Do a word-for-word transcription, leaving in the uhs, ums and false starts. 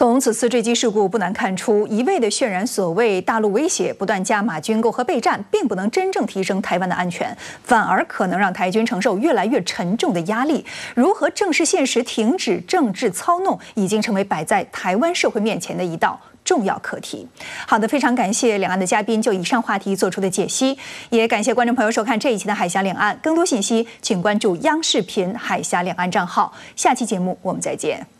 从此次坠机事故不难看出，一味的渲染所谓大陆威胁、不断加码军购和备战，并不能真正提升台湾的安全，反而可能让台军承受越来越沉重的压力。如何正视现实，停止政治操弄，已经成为摆在台湾社会面前的一道重要课题。好的，非常感谢两岸的嘉宾就以上话题做出的解析，也感谢观众朋友收看这一期的《海峡两岸》。更多信息，请关注央视频海峡两岸账号。下期节目我们再见。